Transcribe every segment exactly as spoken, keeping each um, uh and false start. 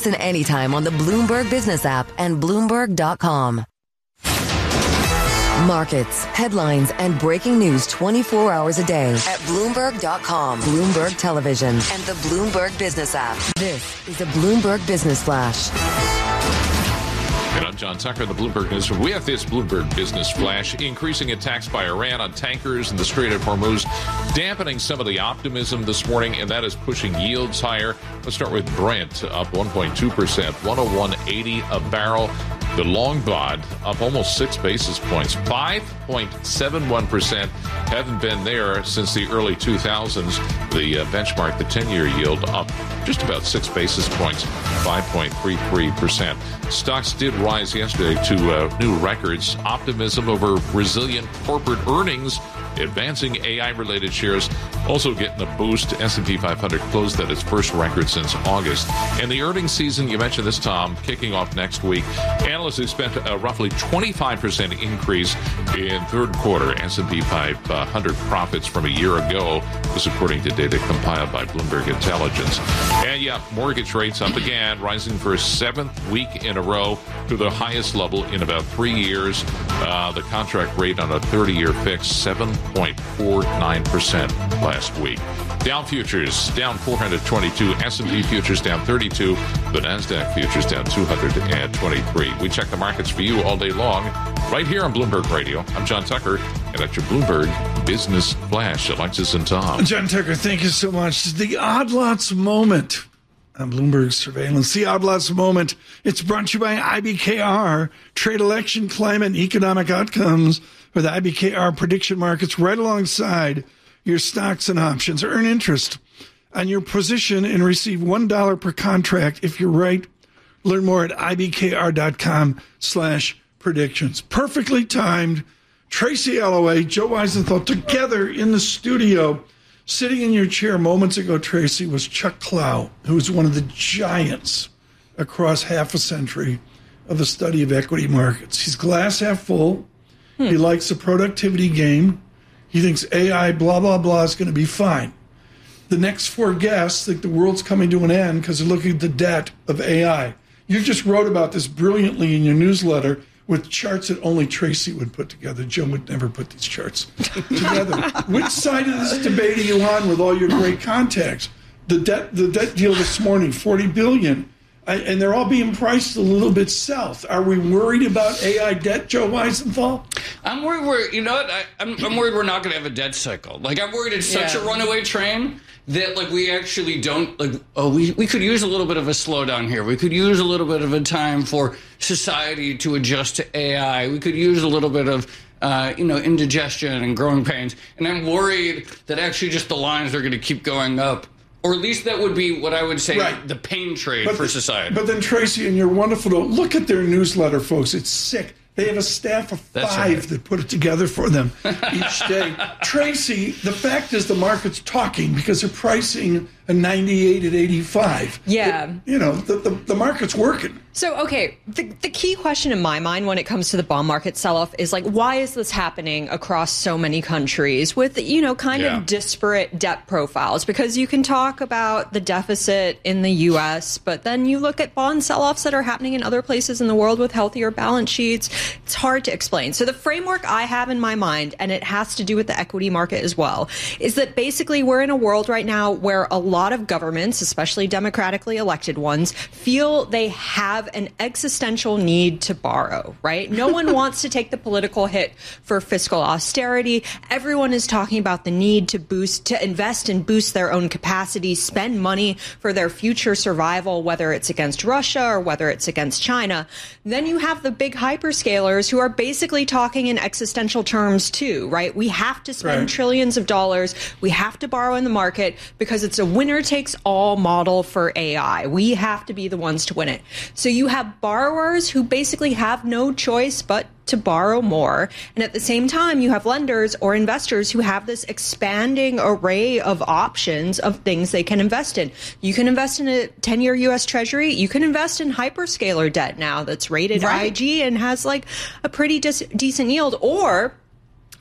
Listen anytime on the Bloomberg Business app and Bloomberg dot com. Markets, headlines, and breaking news twenty-four hours a day at Bloomberg dot com, Bloomberg Television, and the Bloomberg Business app. This is a Bloomberg Business Flash. And I'm John Tucker, the Bloomberg News. With this Bloomberg Business Flash, increasing attacks by Iran on tankers in the Strait of Hormuz, dampening some of the optimism this morning, and that is pushing yields higher. Let's start with Brent, up one point two percent, one oh one eighty a barrel. The long bond up almost six basis points, five point seven one percent. Haven't been there since the early two thousands. The uh, benchmark, the ten-year yield, up just about six basis points, five point three three percent. Stocks did rise yesterday to uh, new records. Optimism over resilient corporate earnings, advancing A I-related shares also getting a boost. S and P five hundred closed at its first record since August. And the earnings season, you mentioned this, Tom, kicking off next week. Analysts expect a roughly twenty-five percent increase in third quarter S and P five hundred profits from a year ago. This according to data compiled by Bloomberg Intelligence. And yeah, mortgage rates up again, rising for a seventh week in a row to the highest level in about three years. Uh, the contract rate on a thirty-year fix, seven point four nine percent last week. Dow futures down four hundred twenty-two, S and P futures down thirty-two, the NASDAQ futures down two hundred twenty-three. We check the markets for you all day long right here on Bloomberg Radio. I'm John Tucker, and that's your Bloomberg Business Flash. Alexis and Tom. John Tucker, thank you so much. The Odd Lots Moment on Bloomberg Surveillance. The Odd Lots Moment. It's brought to you by I B K R. Trade, election, climate, and economic outcomes for the I B K R prediction markets right alongside your stocks and options. Earn interest on your position and receive one dollar per contract if you're right. Learn more at I B K R dot com slash predictions. Perfectly timed. Tracy Alloway, Joe Weisenthal together in the studio. Sitting in your chair moments ago, Tracy, was Chuck Clow, who is one of the giants across half a century of the study of equity markets. He's glass half full. Hmm. He likes the productivity game. He thinks A I, blah, blah, blah, is going to be fine. The next four guests think the world's coming to an end because they're looking at the debt of A I. You just wrote about this brilliantly in your newsletter with charts that only Tracy would put together. Joe would never put these charts together. Which side of this debate are you on with all your great contacts? The debt, the debt deal this morning, forty billion dollars. I, and they're all being priced a little bit south. Are we worried about A I debt, Joe Weisenthal? I'm worried we're, you know what, I, I'm, I'm worried we're not going to have a debt cycle. Like, I'm worried it's such yeah. a runaway train that, like, we actually don't, like, oh, we, we could use a little bit of a slowdown here. We could use a little bit of a time for society to adjust to A I. We could use a little bit of, uh, you know, indigestion and growing pains. And I'm worried that actually just the lines are going to keep going up. Or at least that would be what I would say right. the pain trade but for the, society. But then, Tracy, and you're wonderful to look at their newsletter, folks. It's sick. They have a staff of That's five right. that put it together for them each day. Tracy, the fact is the market's talking because they're pricing a ninety-eight at eighty-five. Yeah. It, you know, the, the, the market's working. So, okay, the, the key question in my mind when it comes to the bond market sell-off is, like, why is this happening across so many countries with, you know, kind yeah. of disparate debt profiles? Because you can talk about the deficit in the U S, but then you look at bond sell-offs that are happening in other places in the world with healthier balance sheets. It's hard to explain. So the framework I have in my mind, and it has to do with the equity market as well, is that basically we're in a world right now where a lot of governments, especially democratically elected ones, feel they have an existential need to borrow, right? No one wants to take the political hit for fiscal austerity. Everyone is talking about the need to boost, to invest and boost their own capacity, spend money for their future survival, whether it's against Russia or whether it's against China. Then you have the big hyperscalers who are basically talking in existential terms too, right? We have to spend right. trillions of dollars. We have to borrow in the market because it's a winner takes all model for A I. We have to be the ones to win it. So you have borrowers who basically have no choice but to borrow more. And at the same time, you have lenders or investors who have this expanding array of options of things they can invest in. You can invest in a ten-year U S Treasury. You can invest in hyperscaler debt now that's rated right. I G and has like a pretty dis- decent yield. Or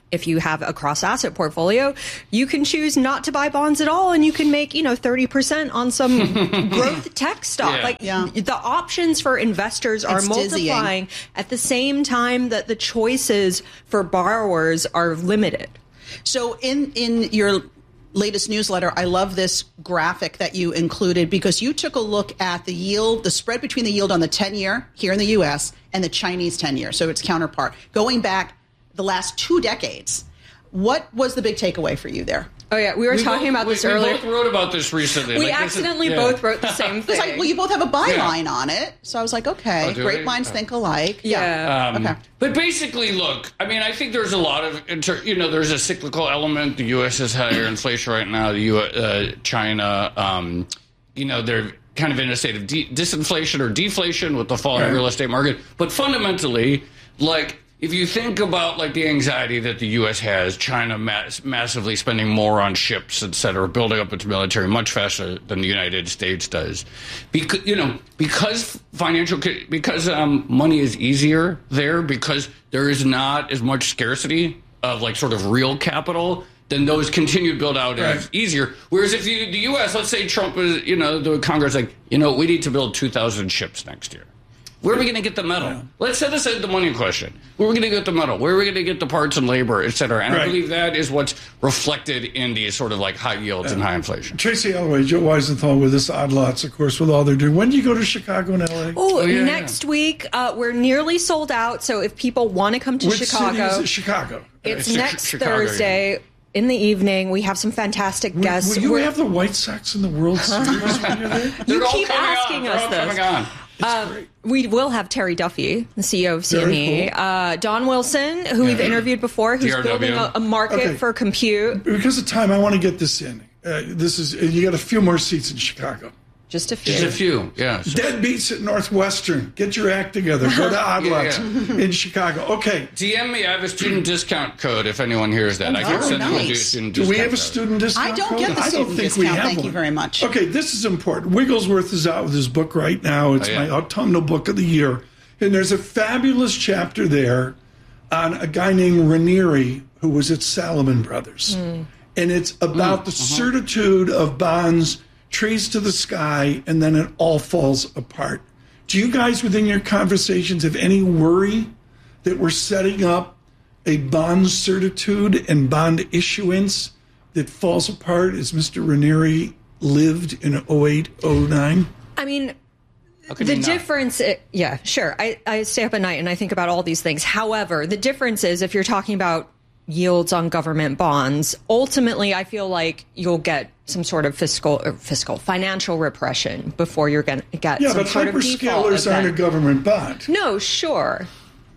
if you have a cross-asset portfolio, you can choose not to buy bonds at all, and you can make, you know, thirty percent on some growth tech stock. Yeah. Like, Yeah. the options for investors are It's multiplying dizzying. at the same time that the choices for borrowers are limited. So in, in your latest newsletter, I love this graphic that you included because you took a look at the yield, the spread between the yield on the ten-year here in the U S and the Chinese ten-year, so its counterpart, going back the last two decades. What was the big takeaway for you there? Oh, yeah. We were We talking both- about we, this we earlier. both wrote about this recently. We Like, this is- accidentally yeah. both wrote the same thing. It's like, well, you both have a byline Yeah. on it. So I was like, okay, Oh, do great we? minds Oh. think alike. Yeah. Um, Okay. But basically, look, I mean, I think there's a lot of, inter- you know, there's a cyclical element. The U S has higher inflation right now. The U S, uh, China, um, you know, they're kind of in a state of de- disinflation or deflation with the fall in the real estate market. But fundamentally, like, if you think about like the anxiety that the U S has, China mass- massively spending more on ships, et cetera, building up its military much faster than the United States does, because you know because financial because um, money is easier there, because there is not as much scarcity of like sort of real capital. Then those continued build out Right. is easier. Whereas if you the U S, let's say Trump is, you know, the Congress like, you know, we need to build two thousand ships next year. Where are we going to get the metal? Yeah. Let's set aside the money question. Where are we going to get the metal? Where are we going to get the parts and labor, et cetera? And Right. I believe that is what's reflected in these sort of like high yields and high inflation. Tracy Alloway, Joe Weisenthal with us, Odd Lots, of course, with all they're doing. When do you go to Chicago and L A? Oh, Oh, yeah, next week, uh, we're nearly sold out. So if people want to come to Which Chicago, city is it? Chicago. it's Chi- next Chicago, Thursday in the evening. We have some fantastic guests. Will you We're- have the White Sox in the World Series when you're there? You They're all keep coming asking on. us They're all this. coming on. It's great. We will have Terry Duffy, the C E O of C M E, Very cool. uh, Don Wilson, who we've interviewed before, who's D R W. building a, a market Okay. for compute. Because of time, I want to get this in. Uh, this is you got a few more seats in Chicago. Just a few. Just a few, yeah. So- Deadbeats at Northwestern. Get your act together. Go to Odd Yeah, Lots yeah. in Chicago. Okay. D M me. I have a student discount code if anyone hears that. I can Oh, send you a nice. student Do discount we have a code. student discount? I don't code? get the I don't student think we discount. have Thank you one. very much. Okay, this is important. Wigglesworth is out with his book right now. It's Oh, yeah. my autumnal book of the year. And there's a fabulous chapter there on a guy named Ranieri who was at Salomon Brothers. And it's about the certitude of bonds, trees to the sky, and then it all falls apart. Do you guys within your conversations have any worry that we're setting up a bond certitude and bond issuance that falls apart as Mister Ranieri lived in oh eight, oh nine? I mean, How can the you not? difference, i- yeah, sure. I, I stay up at night and I think about all these things. However, the difference is if you're talking about yields on government bonds, ultimately, I feel like you'll get some sort of fiscal, or fiscal, financial repression before you're going to get Yeah, some but sort of default hyperscalers aren't a event. government bond. No, sure.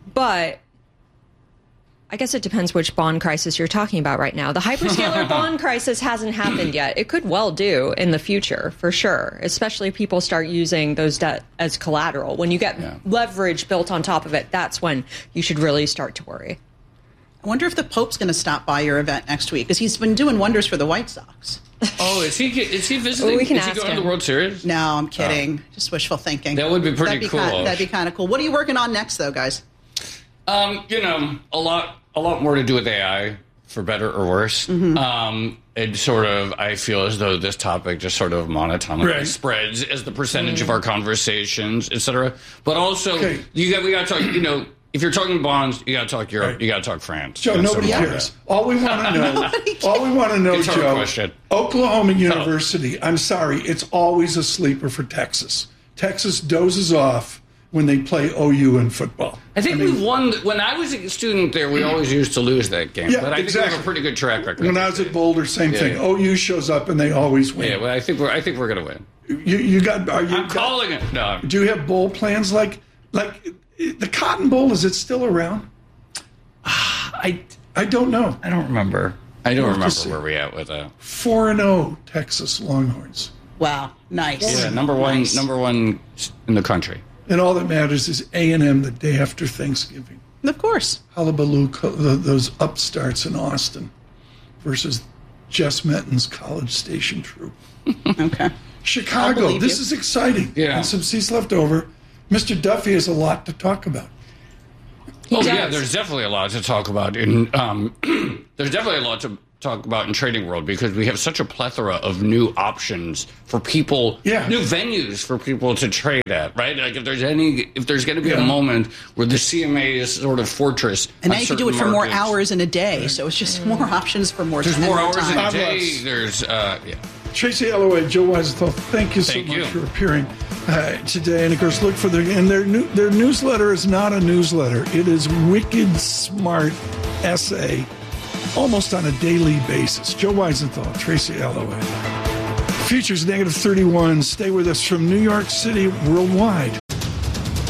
But I guess it depends which bond crisis you're talking about right now. The hyperscaler bond crisis hasn't happened yet. It could well do in the future, for sure, especially if people start using those debt as collateral. When you get Yeah. leverage built on top of it, that's when you should really start to worry. I wonder if the Pope's going to stop by your event next week because he's been doing wonders for the White Sox. Oh, is he is he visiting? Well, we can is he ask going to him. the World Series? No, I'm kidding. Just wishful thinking. That would be pretty that'd be cool. Kind, that'd be kind of cool. What are you working on next, though, guys? Um, you know, a lot, a lot more to do with A I, for better or worse. Mm-hmm. Um, it sort of, I feel as though this topic just sort of monotonically Right. spreads as the percentage of our conversations, et cetera. But also, Okay. you got, we got to talk. You know, if you're talking bonds, you got to talk Europe. Right. You got to talk France. Joe, You know, nobody something like cares. that. All we want to know, all we want to know, Guitar Joe, question. Oklahoma University, I'm sorry, it's always a sleeper for Texas. Texas dozes off when they play O U in football. I think mean, we've won. When I was a student there, we always used to lose that game. Yeah, but I think we exactly. have a pretty good track record. When I was at Boulder, same Yeah, thing. yeah. O U shows up and they always win. Yeah, well, I think we're. I think we're going to win. You, you got? Are you? I'm calling it. No, I'm- Do you have bowl plans like like the Cotton Bowl? Is it still around? I. I don't know. I don't remember. I don't We'll have to remember see. where we at with that. Four and zero, Texas Longhorns. Wow, nice. Yeah, number one, Nice. number one in the country. And all that matters is A and M the day after Thanksgiving. Of course. Hullabaloo, co- th- those upstarts in Austin versus Jess Menton's College Station troop. Okay. I'll Chicago, believe this you. is exciting. Yeah. And some seats left over. Mister Duffy has a lot to talk about. Oh, yeah, there's definitely a lot to talk about. In um, There's definitely a lot to talk about in trading world because we have such a plethora of new options for people, yeah. new venues for people to trade at, right? Like if there's any, if there's going to be yeah. a moment where the C M A is sort of fortress, and now you can do it for markets. more hours in a day, right. so it's just more options for more. There's time. more hours time. in a day. There's, uh, yeah. Tracy Alloway, Joe Weisenthal, thank you so thank much you. for appearing uh, today. And of course, look for their and their new, their newsletter is not a newsletter; it is wicked smart essay, almost on a daily basis. Joe Weisenthal, Tracy Alloway. Futures negative thirty-one. Stay with us from New York City worldwide.